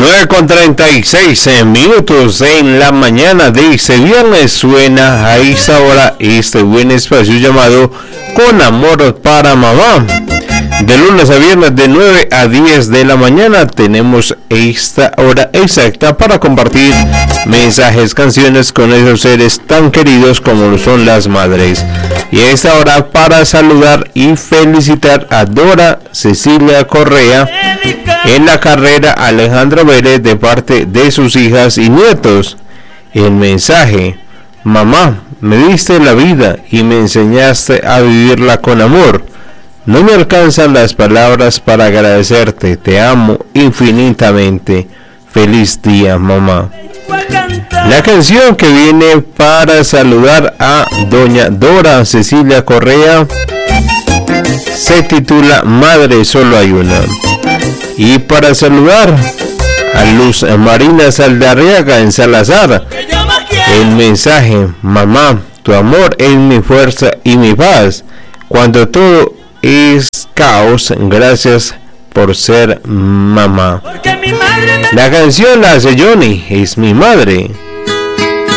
9:36 en la mañana de este viernes. Suena a esta hora este buen espacio llamado Con Amor para Mamá. De lunes a viernes de 9 a 10 de la mañana tenemos esta hora exacta para compartir mensajes, canciones con esos seres tan queridos como lo son las madres. Y a esta hora para saludar y felicitar a Dora Cecilia Correa en la carrera Alejandro Vélez de parte de sus hijas y nietos. El mensaje: mamá, me diste la vida y me enseñaste a vivirla con amor. No me alcanzan las palabras para agradecerte, te amo infinitamente. Feliz día, mamá. La canción que viene para saludar a doña Dora Cecilia Correa se titula Madre solo hay una. Y para saludar a Luz Marina Saldarriaga en Salazar, el mensaje: mamá, tu amor es mi fuerza y mi paz. Cuando todo es caos, gracias por ser mamá. La canción la hace Johnny, es mi madre.